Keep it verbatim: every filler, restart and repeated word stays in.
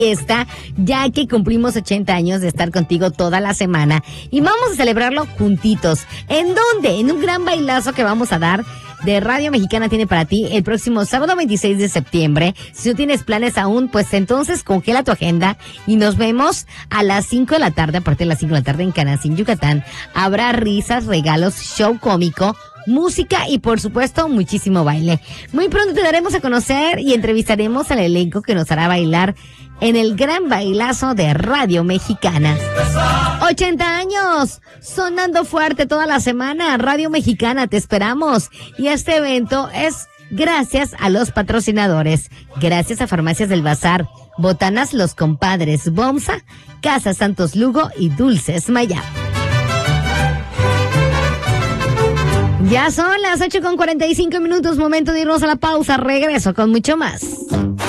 fiesta, ya que cumplimos ochenta años de estar contigo toda la semana y vamos a celebrarlo juntitos. ¿En dónde? En un gran bailazo que vamos a dar de Radio Mexicana tiene para ti el próximo sábado veintiséis de septiembre. Si no tienes planes aún, pues entonces congela tu agenda y nos vemos a las cinco de la tarde, a partir de las cinco de la tarde en Canacín, Yucatán. Habrá risas, regalos, show cómico, música y por supuesto muchísimo baile. Muy pronto te daremos a conocer y entrevistaremos al elenco que nos hará bailar en el gran bailazo de Radio Mexicana. ochenta años, sonando fuerte toda la semana. Radio Mexicana, te esperamos. Y este evento es gracias a los patrocinadores. Gracias a Farmacias del Bazar, Botanas Los Compadres, Bomsa, Casa Santos Lugo y Dulces Mayab. Ya son las ocho con cuarenta y cinco minutos, momento de irnos a la pausa. Regreso con mucho más.